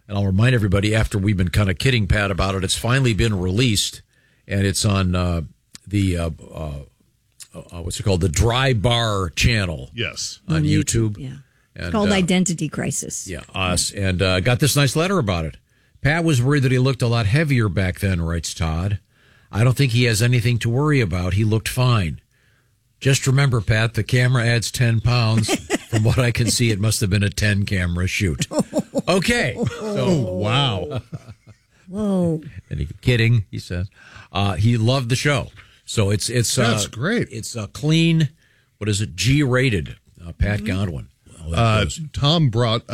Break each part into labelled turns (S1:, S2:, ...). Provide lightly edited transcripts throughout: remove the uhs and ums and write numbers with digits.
S1: and I'll remind everybody after we've been kind of kidding Pat about it, it's finally been released, and it's on what's it called? The Dry Bar channel.
S2: Yes.
S1: On YouTube.
S3: Yeah.
S1: And,
S3: it's called Identity Crisis.
S1: Yeah, us. And got this nice letter about it. Pat was worried that he looked a lot heavier back then, writes Todd. I don't think he has anything to worry about. He looked fine. Just remember, Pat, the camera adds 10 pounds. From what I can see, it must have been a 10-camera shoot. Okay. So,
S2: wow.
S3: Whoa.
S1: And kidding, he says. He loved the show. So it's
S2: that's great.
S1: It's clean. What is it? G-rated. Pat Godwin.
S2: Tom brought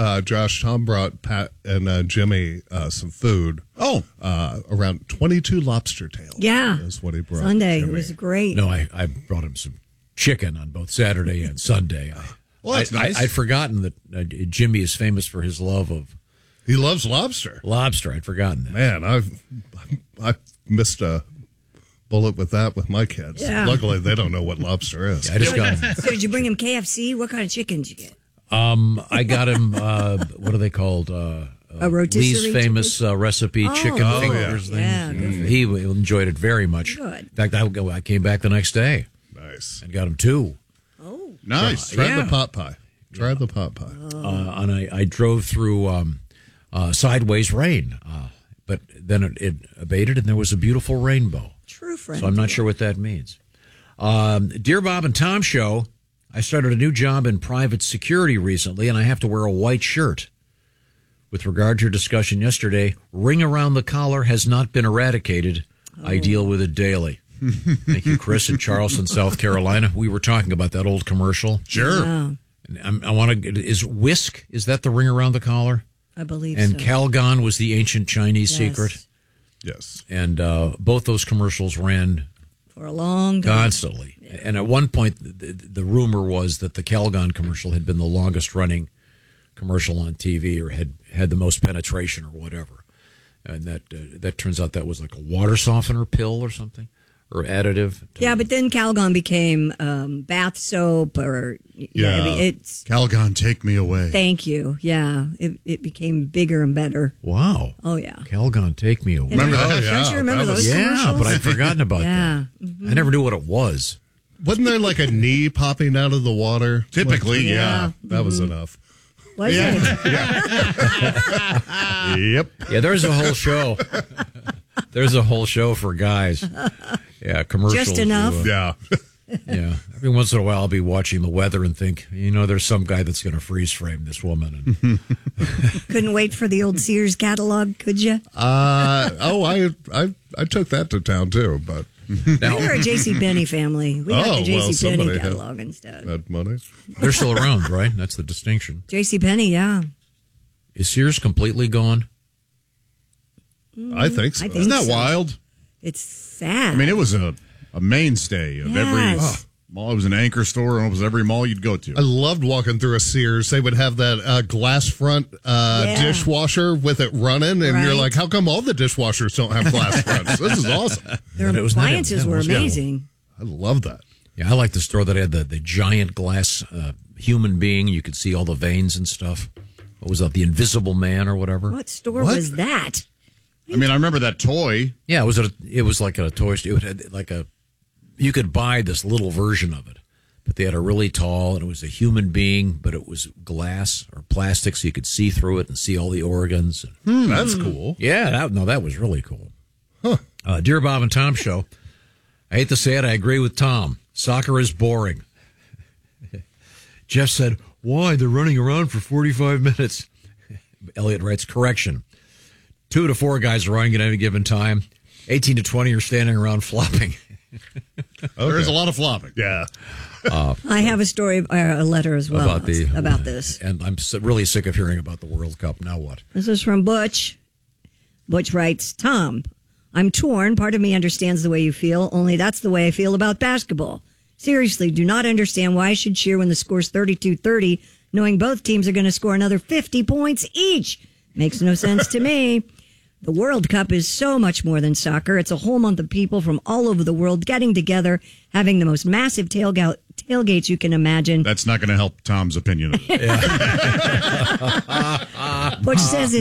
S2: Pat and Jimmy some food. Around 22 lobster tails.
S3: Yeah,
S2: is what he brought.
S3: Sunday
S2: Jimmy.
S3: It was great.
S1: No, I brought him some chicken on both Saturday and Sunday.
S2: Well, that's nice.
S1: I'd forgotten that Jimmy is famous for his love of.
S2: He loves lobster.
S1: Lobster, I'd forgotten that.
S2: Man, I missed a bullet with that with my kids.
S3: Yeah.
S2: Luckily, they don't know what lobster is.
S1: Yeah, I just got.
S3: So did you bring him KFC? What kind of chicken did you get?
S1: I got him. What are they called?
S3: A rotisserie
S1: Lee's famous recipe chicken fingers.
S3: Yeah.
S1: He enjoyed it very much.
S3: Good.
S1: In fact, I came back the next day.
S2: Nice.
S1: And got him 2.
S3: Oh,
S4: nice.
S2: Try the pot pie. Try the pot pie.
S1: And I drove through sideways rain, but then it abated, and there was a beautiful rainbow.
S3: true friend.
S1: So I'm not sure what that means. Dear Bob and Tom Show, I started a new job in private security recently, and I have to wear a white shirt. With regard to your discussion yesterday, ring around the collar has not been eradicated. I deal with it daily. Thank you, Chris, in Charleston, South Carolina. We were talking about that old commercial.
S2: Sure.
S3: Yeah,
S1: And I want to. Is whisk? Is that the ring around the collar?
S3: I believe
S1: And
S3: so.
S1: Calgon was the ancient Chinese
S3: Yes.
S1: secret.
S2: Yes.
S1: And both those commercials ran
S3: For a long time.
S1: constantly. And at one point, the rumor was that the Calgon commercial had been the longest running commercial on TV, or had the most penetration, or whatever. And that turns out that was like a water softener pill or something, or additive.
S3: Yeah, but then Calgon became bath soap, or
S2: Yeah.
S3: it's.
S4: Calgon, take me away.
S3: Thank you. Yeah, it became bigger and better.
S1: Wow.
S3: Oh yeah.
S1: Calgon, take me away.
S4: Remember that?
S3: Don't you remember
S2: that was-
S3: those
S1: Yeah,
S3: commercials?
S1: but I'd forgotten about
S3: Yeah.
S1: that. I never knew what it was.
S2: Wasn't there like a knee popping out of the water?
S4: Typically,
S3: Yeah.
S2: That was enough.
S3: Was it?
S2: Yep.
S1: Yeah, there's a whole show. There's a whole show for guys. Yeah, commercials.
S3: Just enough?
S2: Yeah.
S1: Yeah. Every once in a while, I'll be watching the weather and think, there's some guy that's going to freeze frame this woman. And
S3: Couldn't wait for the old Sears catalog, could you?
S2: I took that to town too, but
S1: now,
S3: We were a J.C. Penney family. We got
S2: Oh,
S3: the J.C.
S2: well,
S3: Penney
S2: somebody had-
S3: catalog instead.
S2: that money.
S1: they're still around, right? That's the distinction.
S3: J.C. Penney, yeah.
S1: Is Sears completely gone?
S2: I think so.
S3: I think
S4: Isn't that
S3: so.
S4: wild?
S3: It's sad.
S4: I mean, it was a mainstay of every
S3: Yes.
S4: mall. It was an anchor store, and it was every mall you'd go to.
S2: I loved walking through a Sears. They would have that glass front dishwasher with it running, and you're
S3: Right.
S2: like, how come all the dishwashers don't have glass fronts? This is awesome.
S3: Their
S1: But it was not-
S3: appliances
S1: that
S3: were
S1: was cool.
S3: amazing.
S2: I love that.
S1: Yeah, I like the store that had the giant glass human being. You could see all the veins and stuff. What was that? The Invisible Man or whatever?
S3: What store
S4: What?
S3: was that?
S4: I mean, I remember that toy.
S1: Yeah, it was like a toy store. It had like you could buy this little version of it, but they had a really tall, and it was a human being, but it was glass or plastic, so you could see through it and see all the organs.
S2: That's cool.
S1: Yeah, that was really cool. Dear Bob and Tom Show, I hate to say it, I agree with Tom. Soccer is boring. Jeff said, why? They're running around for 45 minutes. Elliot writes, correction. 2 to 4 guys are running at any given time. 18 to 20 are standing around flopping.
S4: There is a lot of flopping.
S2: Yeah.
S3: I have a story, a letter as well
S1: about
S3: this.
S1: And I'm really sick of hearing about the World Cup. Now what?
S3: This is from Butch. Butch writes, Tom, I'm torn. Part of me understands the way you feel, only that's the way I feel about basketball. Seriously, do not understand why I should cheer when the score's 32-30, knowing both teams are going to score another 50 points each. Makes no sense to me. The World Cup is so much more than soccer. It's a whole month of people from all over the world getting together, having the most massive tailgates you can imagine.
S4: That's not going to help Tom's opinion of it.
S3: Butch says